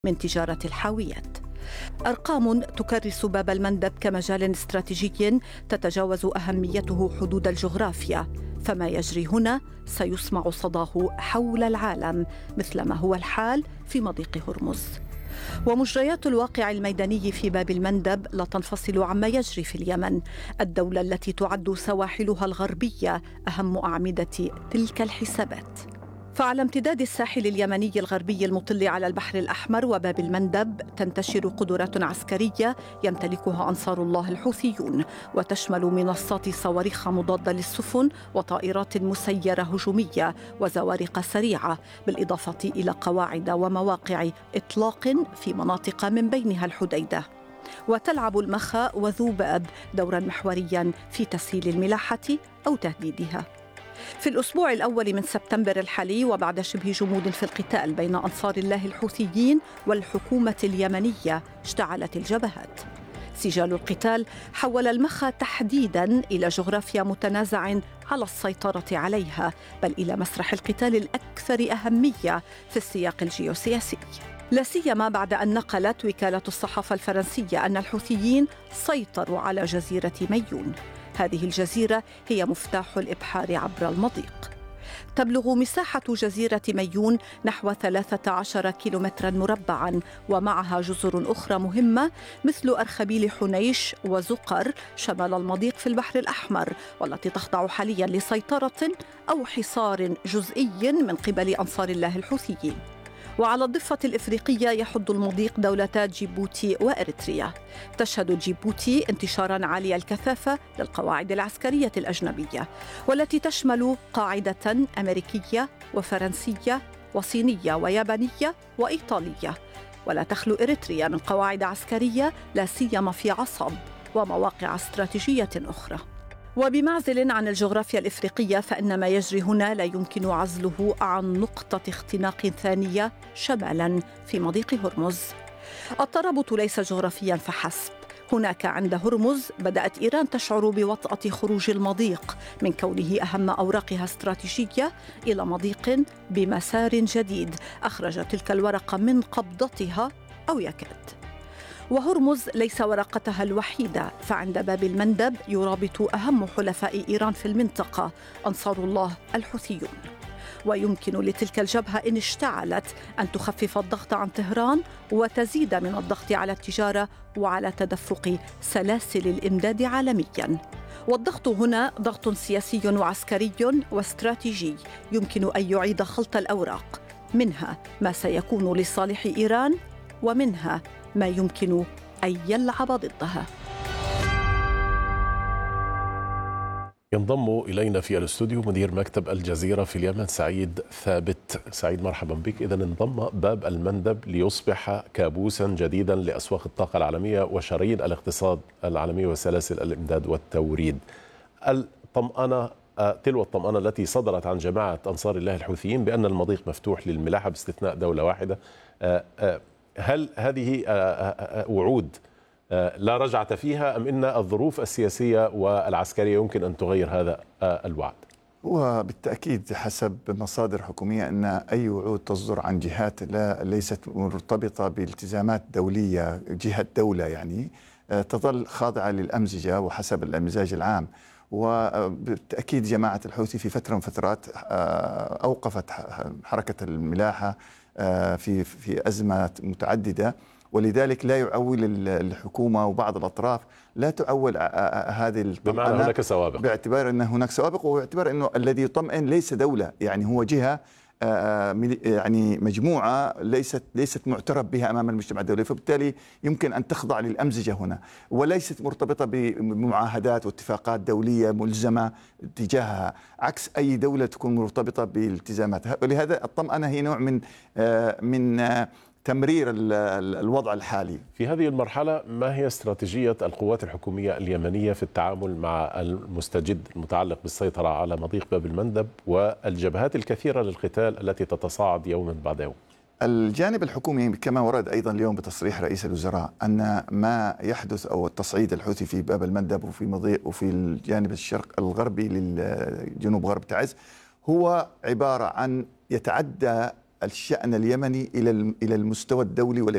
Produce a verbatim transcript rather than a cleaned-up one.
من تجارة الحاويات. أرقام تكرس باب المندب كمجال استراتيجي تتجاوز أهميته حدود الجغرافيا، فما يجري هنا سيسمع صداه حول العالم مثلما هو الحال في مضيق هرمز. ومجريات الواقع الميداني في باب المندب لا تنفصل عما يجري في اليمن، الدولة التي تعد سواحلها الغربية أهم أعمدة تلك الحسابات. فعلى امتداد الساحل اليمني الغربي المطل على البحر الأحمر وباب المندب تنتشر قدرات عسكرية يمتلكها أنصار الله الحوثيون، وتشمل منصات صواريخ مضادة للسفن وطائرات مسيرة هجومية وزوارق سريعة، بالإضافة إلى قواعد ومواقع إطلاق في مناطق من بينها الحديدة. وتلعب المخا وذوباب دورا محوريا في تسهيل الملاحة أو تهديدها. في الأسبوع الأول من سبتمبر الحالي، وبعد شبه جمود في القتال بين أنصار الله الحوثيين والحكومة اليمنية، اشتعلت الجبهات. سجال القتال حول المخا تحديداً إلى جغرافيا متنازع على السيطرة عليها، بل إلى مسرح القتال الأكثر أهمية في السياق الجيوسياسي، لا سيما بعد أن نقلت وكالة الصحافة الفرنسية أن الحوثيين سيطروا على جزيرة ميون. هذه الجزيرة هي مفتاح الإبحار عبر المضيق. تبلغ مساحة جزيرة ميون نحو ثلاثة عشر كيلومترا مربعا، ومعها جزر أخرى مهمة مثل أرخبيل حنيش وزقر شمال المضيق في البحر الأحمر، والتي تخضع حاليا لسيطرة أو حصار جزئي من قبل أنصار الله الحوثيين. وعلى الضفة الإفريقية يحد المضيق دولتا جيبوتي وإريتريا. تشهد جيبوتي انتشاراً عالي الكثافة للقواعد العسكرية الأجنبية، والتي تشمل قاعدة أمريكية وفرنسية وصينية ويابانية وإيطالية. ولا تخلو إريتريا من قواعد عسكرية لا سيما في عصب ومواقع استراتيجية أخرى. وبمعزل عن الجغرافيا الإفريقية، فإن ما يجري هنا لا يمكن عزله عن نقطة اختناق ثانية شمالاً في مضيق هرمز. الترابط ليس جغرافياً فحسب. هناك عند هرمز بدأت إيران تشعر بوطأة خروج المضيق من كونه أهم أوراقها استراتيجية إلى مضيق بمسار جديد أخرج تلك الورقة من قبضتها أو يكاد. وهرمز ليس ورقتها الوحيدة، فعند باب المندب يرابط أهم حلفاء إيران في المنطقة أنصار الله الحوثيون. ويمكن لتلك الجبهة إن اشتعلت أن تخفف الضغط عن طهران وتزيد من الضغط على التجارة وعلى تدفق سلاسل الإمداد عالمياً. والضغط هنا ضغط سياسي وعسكري واستراتيجي يمكن أن يعيد خلط الأوراق، منها ما سيكون لصالح إيران، ومنها ما يمكن أن يلعب ضدها. ينضم إلينا في الاستوديو مدير مكتب الجزيرة في اليمن سعيد ثابت. سعيد، مرحبا بك. إذن انضم باب المندب ليصبح كابوسا جديدا لأسواق الطاقة العالمية وشرايين الاقتصاد العالمي وسلاسل الإمداد والتوريد. الطمأنة تلو الطمأنة التي صدرت عن جماعة أنصار الله الحوثيين بأن المضيق مفتوح للملاحة باستثناء دولة واحدة، هل هذه وعود لا رجعة فيها أم إن الظروف السياسية والعسكرية يمكن أن تغير هذا الوعد؟ وبالتأكيد حسب مصادر حكومية أن أي وعود تصدر عن جهات لا ليست مرتبطة بالتزامات دولية، جهة دولة يعني، تظل خاضعة للأمزجة وحسب المزاج العام. وبالتأكيد جماعة الحوثي في فترة من فترات أوقفت حركة الملاحة في في أزمات متعددة، ولذلك لا يعول الحكومة وبعض الأطراف لا تعول هذه الطمأنة، بمعنى هناك سوابق، باعتبار أن هناك سوابق، وباعتبار أنه الذي يطمئن ليس دولة، يعني هو جهة يعني مجموعة ليست ليست معترف بها أمام المجتمع الدولي، فبالتالي يمكن أن تخضع للأمزجة هنا، وليست مرتبطة بمعاهدات واتفاقات دولية ملزمة تجاهها، عكس أي دولة تكون مرتبطة بالتزاماتها. ولهذا الطمأنة هي نوع من من تمرير الوضع الحالي. في هذه المرحلة ما هي استراتيجية القوات الحكومية اليمنية في التعامل مع المستجد المتعلق بالسيطرة على مضيق باب المندب والجبهات الكثيرة للقتال التي تتصاعد يوما بعد يوم؟ الجانب الحكومي كما ورد أيضا اليوم بتصريح رئيس الوزراء أن ما يحدث أو التصعيد الحوثي في باب المندب وفي مضيق وفي الجانب الشرق الغربي للجنوب غرب تعز هو عبارة عن يتعدى الشأن اليمني إلى إلى المستوى الدولي والاقتصادي.